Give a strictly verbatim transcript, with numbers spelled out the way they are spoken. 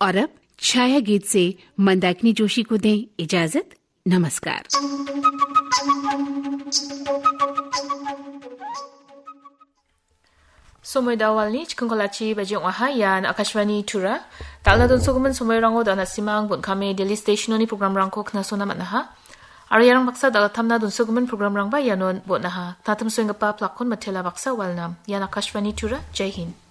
और अब छाया गीत से मंदाकिनी जोशी को दें इजाजत। नमस्कार। Somoy dawal ni chikungkolachi bajong ahayan akashwani tura talna don suguman somoy rango dana simang bun kame daily station ni program rangko kna sona matnaha ariyarang baksa dal thamna don suguman program rang ba yanon botnaha tatam swinga pa plakon matela baksa walnam yan akashwani tura jai hind.